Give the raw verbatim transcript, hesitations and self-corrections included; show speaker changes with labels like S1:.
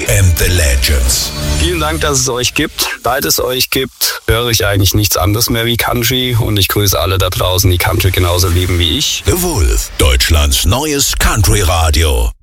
S1: Country and the Legends.
S2: Vielen Dank, dass es euch gibt. Seit es euch gibt, höre ich eigentlich nichts anderes mehr wie Country und ich grüße alle da draußen, die Country genauso lieben wie ich.
S1: The Wolf, Deutschlands neues Country-Radio.